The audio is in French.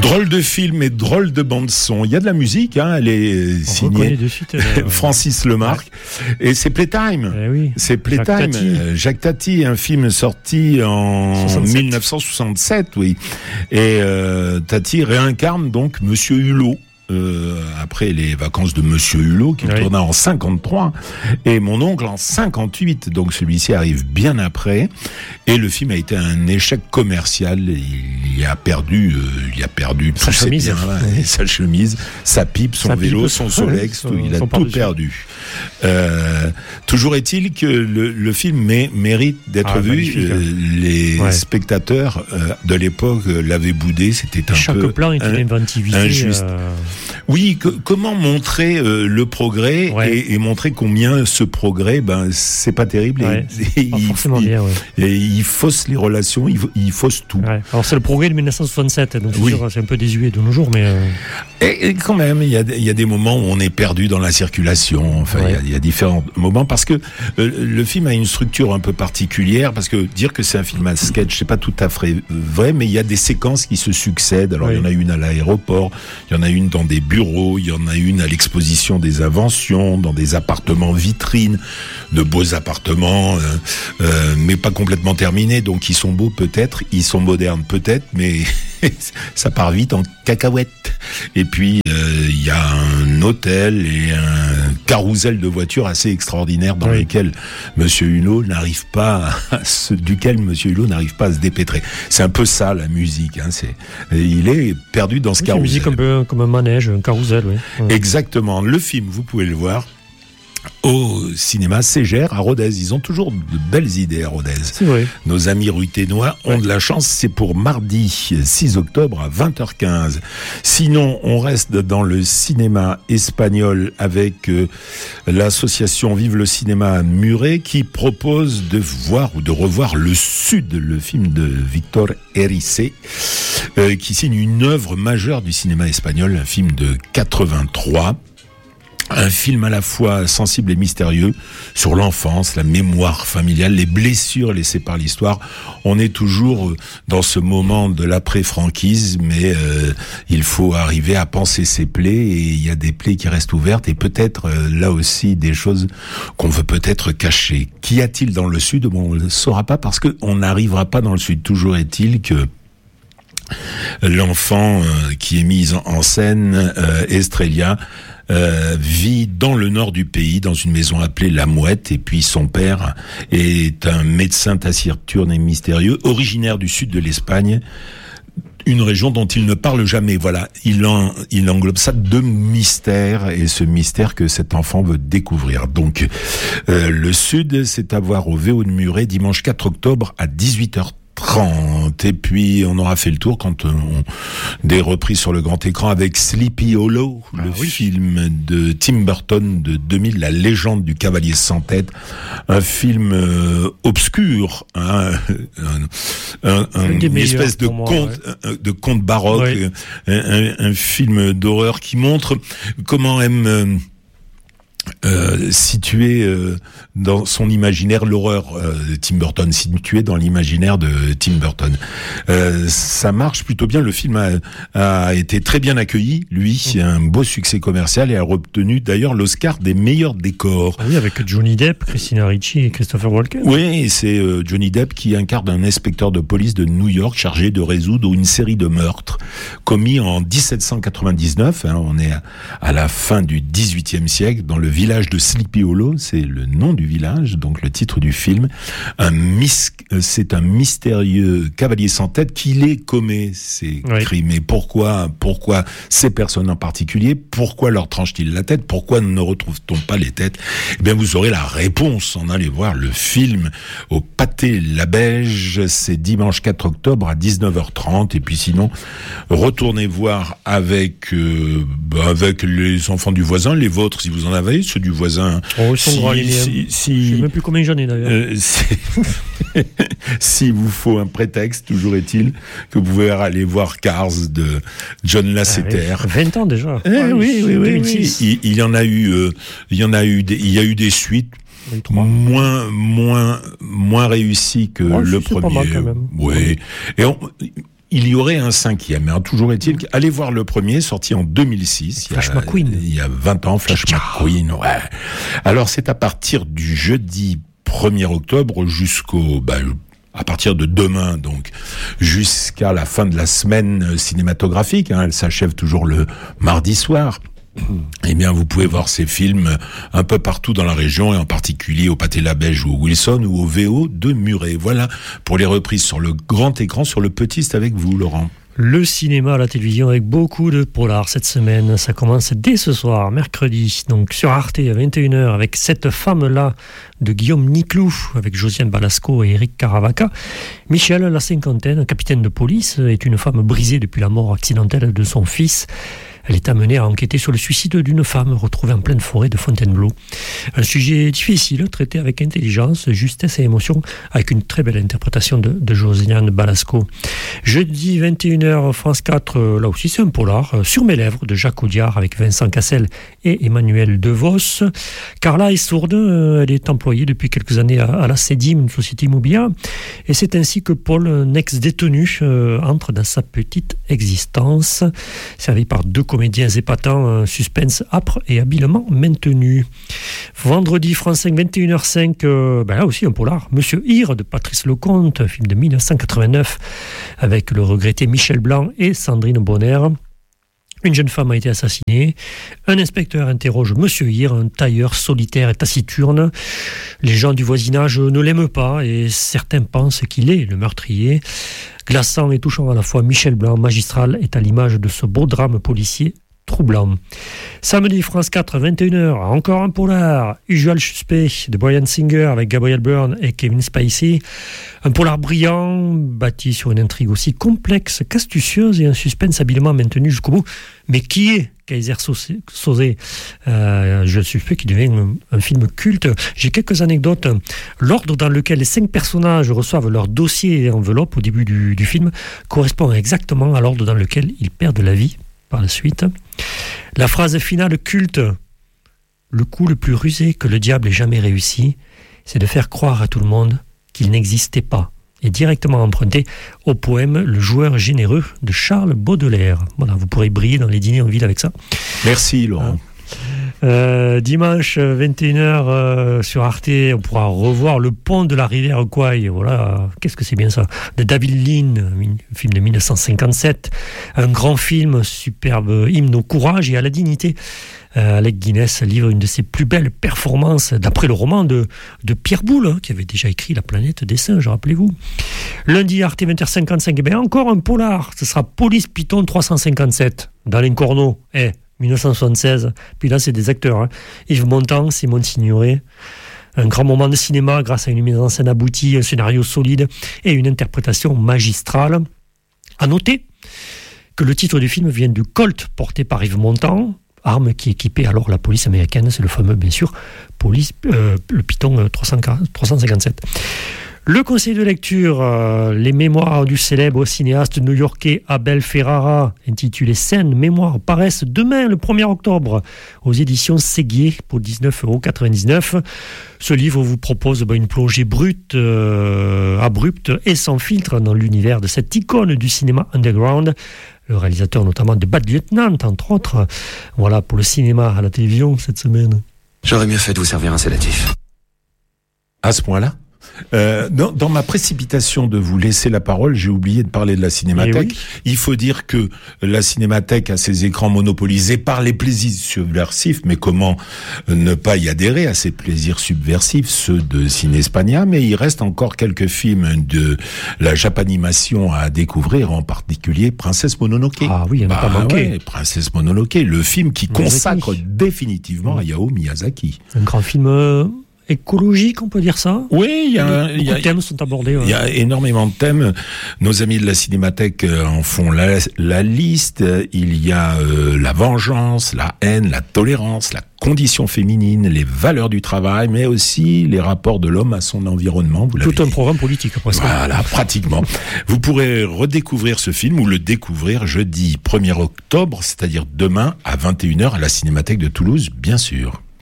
Drôle de film et drôle de bande-son. Il y a de la musique, hein, elle est signée de suite, Francis Lemarque. Ouais. Et c'est Playtime. Oui. C'est Playtime. Jacques Tati, un film sorti en 1967, oui. Et Tati réincarne donc Monsieur Hulot. Après les vacances de Monsieur Hulot, qui tourna en 53, et mon oncle en 58, donc celui-ci arrive bien après, et le film a été un échec commercial. Il a perdu sa chemise, sa chemise, sa pipe, son vélo, son Solex, il a tout perdu. Toujours est-il que le film mérite d'être vu. Les spectateurs de l'époque l'avaient boudé. C'était chaque plan est une inventivité injuste. Oui, comment montrer le progrès et montrer combien ce progrès, c'est pas terrible. Il fausse les relations, il fausse tout. Ouais. Alors c'est le progrès de 1967, donc c'est un peu désuet de nos jours, mais... Et quand même, il y a des moments où on est perdu dans la circulation. Enfin, il y a différents moments parce que le film a une structure un peu particulière. Parce que dire que c'est un film à sketch, c'est pas tout à fait vrai, mais il y a des séquences qui se succèdent. Alors il y en a une à l'aéroport, il y en a une dans des bureaux, il y en a une à l'exposition des inventions, dans des appartements vitrines, de beaux appartements, mais pas complètement terminés. Donc ils sont beaux peut-être, ils sont modernes peut-être, mais ça part vite en cacahuète. Et puis il y a un hôtel et un carrousel de voitures assez extraordinaire dans lequel Monsieur Hulot n'arrive pas à se dépêtrer. C'est un peu ça la musique, hein. Il est perdu dans ce carrousel. C'est une musique un peu comme un manège, un carrousel, Exactement. Le film, vous pouvez le voir au cinéma Ségère à Rodez. Ils ont toujours de belles idées à Rodez. C'est vrai. Nos amis ruténois ont de la chance. C'est pour mardi 6 octobre à 20h15. Sinon, on reste dans le cinéma espagnol avec l'association Vive le cinéma à Muret qui propose de voir ou de revoir Le Sud, le film de Victor Erice, qui signe une œuvre majeure du cinéma espagnol, un film de 83. Un film à la fois sensible et mystérieux sur l'enfance, la mémoire familiale, les blessures laissées par l'histoire. On est toujours dans ce moment de l'après-franquise, mais il faut arriver à panser ses plaies, et il y a des plaies qui restent ouvertes, et peut-être là aussi des choses qu'on veut peut-être cacher. Qu'y a-t-il dans le Sud ? Bon, on ne le saura pas parce qu'on n'arrivera pas dans le Sud. Toujours est-il que l'enfant qui est mis en scène, Estrella, vit dans le nord du pays, dans une maison appelée La Mouette, et puis son père est un médecin taciturne et mystérieux, originaire du sud de l'Espagne, une région dont il ne parle jamais. Voilà, il englobe ça de mystère, et ce mystère que cet enfant veut découvrir. Donc, le Sud, c'est à voir au VO de Muret, dimanche 4 octobre à 18h30. Et puis on aura fait le tour quand des reprises sur le grand écran avec Sleepy Hollow, film de Tim Burton de 2000, la légende du cavalier sans tête, un film obscur, hein, une espèce de conte baroque, un film d'horreur qui montre comment aime situé dans son imaginaire, l'horreur de Tim Burton, situé dans l'imaginaire de Tim Burton. Ça marche plutôt bien. Le film a été très bien accueilli, lui, un beau succès commercial, et a obtenu d'ailleurs l'Oscar des meilleurs décors. Ah oui, avec Johnny Depp, Christina Ricci et Christopher Walken. Oui, c'est Johnny Depp qui incarne un inspecteur de police de New York chargé de résoudre une série de meurtres commis en 1799. Hein, on est à la fin du XVIIIe siècle, dans le village de Sleepy Hollow, c'est le nom du village, donc le titre du film. C'est un mystérieux cavalier sans tête qui les commet, ces crimes. Et pourquoi ces personnes en particulier? Pourquoi leur tranche-t-il la tête? Pourquoi ne retrouve-t-on pas les têtes? Eh bien, vous aurez la réponse en allant voir le film au Pâté La Beige. C'est dimanche 4 octobre à 19h30. Et puis sinon, retournez voir avec les enfants du voisin, les vôtres si vous en avez, ceux du voisin. Oh, ils sont grands, les miens. Je sais même plus combien j'en ai d'ailleurs. Si vous faut un prétexte, toujours est-il que vous pouvez aller voir Cars de John Lasseter. 20 ans déjà. Oui. Il y a eu des suites. moins réussi que le premier. Pas mal quand même. Oui. Et il y aurait un 5e. Hein. Toujours est-il qu'allez voir le premier, sorti en 2006. Flash McQueen. Il y a 20 ans, Flash McQueen. Ouais. Alors, c'est à partir du jeudi 1er octobre jusqu'au... à partir de demain, donc, jusqu'à la fin de la semaine cinématographique. Hein. Elle s'achève toujours le mardi soir. Eh bien, vous pouvez voir ces films un peu partout dans la région, et en particulier au Pâté Labège ou au Wilson ou au VO de Muret. Voilà pour les reprises sur le grand écran. Sur le petit, c'est avec vous, Laurent. Le cinéma à la télévision avec beaucoup de polars cette semaine. Ça commence dès ce soir, mercredi, donc sur Arte à 21h, avec Cette femme-là de Guillaume Niclou, avec Josiane Balasco et Eric Caravaca. Michel, la cinquantaine, capitaine de police, est une femme brisée depuis la mort accidentelle de son fils. Elle est amenée à enquêter sur le suicide d'une femme retrouvée en pleine forêt de Fontainebleau. Un sujet difficile, traité avec intelligence, justesse et émotion, avec une très belle interprétation de Josiane Balasco. Jeudi 21h, France 4, là aussi c'est un polar, Sur mes lèvres, de Jacques Audiard, avec Vincent Cassel et Emmanuel DeVos. Carla est sourde, elle est employée depuis quelques années à la CEDIM, une société immobilière, et c'est ainsi que Paul, un ex-détenu, entre dans sa petite existence, servi par deux comédiens épatants, un suspense âpre et habilement maintenu. Vendredi, France 5, 21h05, là aussi un polar, Monsieur Hir de Patrice Lecomte, un film de 1989 avec le regretté Michel Blanc et Sandrine Bonner. Une jeune femme a été assassinée. Un inspecteur interroge Monsieur Hir, un tailleur solitaire et taciturne. Les gens du voisinage ne l'aiment pas et certains pensent qu'il est le meurtrier. Glaçant et touchant à la fois, Michel Blanc, magistral, est à l'image de ce beau drame policier troublant. Samedi, France 4, 21h, encore un polar, Usual Suspect de Bryan Singer avec Gabriel Byrne et Kevin Spacey. Un polar brillant, bâti sur une intrigue aussi complexe qu'astucieuse et un suspense habilement maintenu jusqu'au bout. Mais qui est Kaiser Soze, je suspecte qu'il devient un film culte. J'ai quelques anecdotes. L'ordre dans lequel les 5 personnages reçoivent leur dossier et enveloppe au début du film correspond exactement à l'ordre dans lequel ils perdent la vie par la suite. La phrase finale culte, le coup le plus rusé que le diable ait jamais réussi, c'est de faire croire à tout le monde qu'il n'existait pas, est directement emprunté au poème Le joueur généreux de Charles Baudelaire. Voilà, vous pourrez briller dans les dîners en ville avec ça. Merci Laurent. Dimanche 21h sur Arte, on pourra revoir Le pont de la rivière Kwai. Voilà, qu'est-ce que c'est bien ça, de David Lean, un film de 1957, un grand film, superbe hymne au courage et à la dignité. Alec Guinness livre une de ses plus belles performances d'après le roman de Pierre Boulle, qui avait déjà écrit La planète des singes, rappelez-vous. Lundi, Arte 20h55, et bien encore un polar, ce sera Police Python 357 d'Alain Corneau, 1976, puis là c'est des acteurs, hein. Yves Montand, Simone Signoret. Un grand moment de cinéma grâce à une mise en scène aboutie, un scénario solide et une interprétation magistrale. À noter que le titre du film vient du Colt porté par Yves Montand, arme qui équipait alors la police américaine, c'est le fameux bien sûr le Python 357. Le conseil de lecture, les mémoires du célèbre cinéaste new-yorkais Abel Ferrara, intitulé Scènes, mémoires, paraissent demain, le 1er octobre, aux éditions Séguier pour 19,99 €. Ce livre vous propose une plongée brute, abrupte et sans filtre dans l'univers de cette icône du cinéma underground. Le réalisateur notamment de Bad Lieutenant, entre autres. Voilà pour le cinéma à la télévision cette semaine. J'aurais mieux fait de vous servir un sédatif. À ce point-là ? Dans ma précipitation de vous laisser la parole, j'ai oublié de parler de la Cinémathèque. Oui. Il faut dire que la Cinémathèque a ses écrans monopolisés par les plaisirs subversifs, mais comment ne pas y adhérer à ces plaisirs subversifs, ceux de Cinespania, mais il reste encore quelques films de la Japanimation à découvrir, en particulier Princesse Mononoke. Ah oui, il n'y en a pas manqué. Ouais, Princesse Mononoke, le film qui consacre définitivement Hayao Miyazaki. Un grand film... écologique, on peut dire ça ? Oui, beaucoup de thèmes sont abordés. Il y a énormément de thèmes. Nos amis de la Cinémathèque en font la liste. Il y a la vengeance, la haine, la tolérance, la condition féminine, les valeurs du travail, mais aussi les rapports de l'homme à son environnement. Tout un programme politique, après ça. Voilà, pratiquement. Vous pourrez redécouvrir ce film ou le découvrir jeudi 1er octobre, c'est-à-dire demain à 21h à la Cinémathèque de Toulouse, bien sûr.